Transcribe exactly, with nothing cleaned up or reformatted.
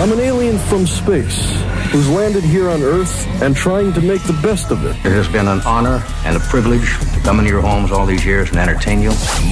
I'm an alien from space who's landed here on Earth and trying to make the best of it. It has been an honor and a privilege to come into your homes all these years and entertain you.